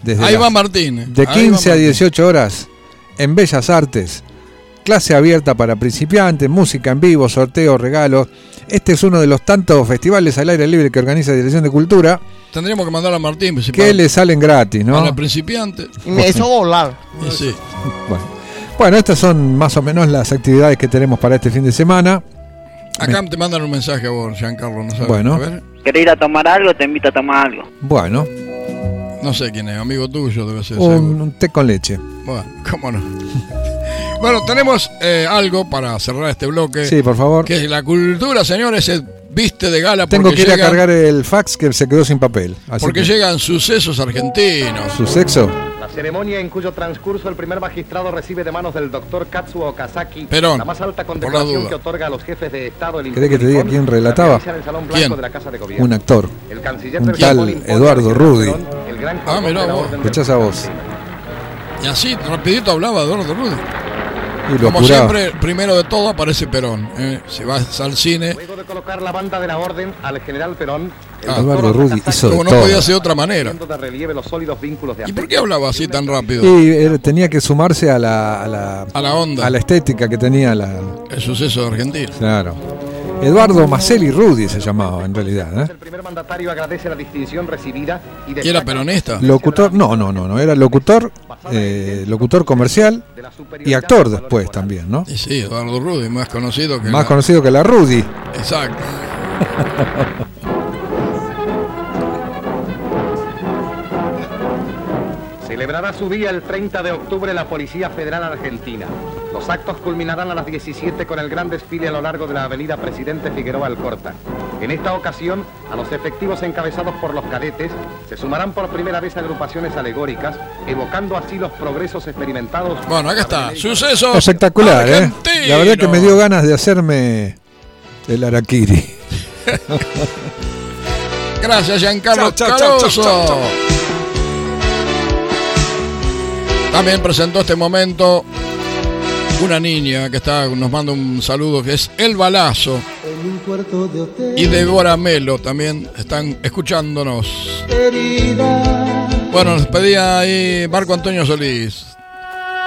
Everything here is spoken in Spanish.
Ahí va Martín. De 15 a 18 horas en Bellas Artes. Clase abierta para principiantes, música en vivo, sorteos, regalos. Este es uno de los tantos festivales al aire libre que organiza Dirección de Cultura. Tendríamos que mandar a Martín. Que le salen gratis, ¿no? Para principiantes. Y me hizo volar. Sí. Bueno, estas son más o menos las actividades que tenemos para este fin de semana. Acá te mandan un mensaje a vos, Giancarlo, ¿no sabes? Bueno. A ver. ¿Querés ir a tomar algo? Te invito a tomar algo. Bueno. No sé quién es, amigo tuyo debe ser. Un té con leche. Bueno, cómo no. Bueno, tenemos algo para cerrar este bloque. Sí, por favor. Que es la cultura, señores, se viste de gala. Tengo que ir a cargar el fax que se quedó sin papel. Porque llegan sucesos argentinos. ¿Suceso? La ceremonia en cuyo transcurso el primer magistrado recibe de manos del doctor Katsuo Okazaki Perón, la más alta condecoración que otorga a los jefes de Estado el ¿Querés que te diga quién relataba? ¿Quién? De la Casa de Gobierno. Un actor. El canciller un del tal Japón Eduardo Rudy. El gran mirá vos. Escuchás a vos. Y así, rapidito hablaba Eduardo Rudy. Y lo como apuraba. siempre, primero de todo aparece Perón. Si vas al cine. Luego de colocar la banda de la orden al general Perón, Eduardo Rudy hizo de como no todo. podía ser de otra manera. de relieve los sólidos vínculos de ¿Y por qué hablaba así tan rápido? Y tenía que sumarse a la onda. A la estética que tenía el suceso de Argentina. Claro. Eduardo Macelli Rudy se llamaba en realidad. El primer mandatario agradece la distinción recibida ¿Y era peronista? Locutor, no, era locutor, locutor comercial y actor después también, ¿no? Y sí, Eduardo Rudy, más conocido que conocido que la Rudy. Exacto. Celebrará su día el 30 de octubre la Policía Federal Argentina. Los actos culminarán a las 17 con el gran desfile a lo largo de la avenida Presidente Figueroa Alcorta. En esta ocasión, a los efectivos encabezados por los cadetes, se sumarán por primera vez agrupaciones alegóricas, evocando así los progresos experimentados. Bueno, acá está, sucesos espectacular, argentinos. La verdad que me dio ganas de hacerme el harakiri. Gracias, Giancarlo chau, Caroso. También presentó este momento una niña que nos manda un saludo, que es El Balazo. Y Débora Melo también están escuchándonos. Bueno, nos pedía ahí Marco Antonio Solís.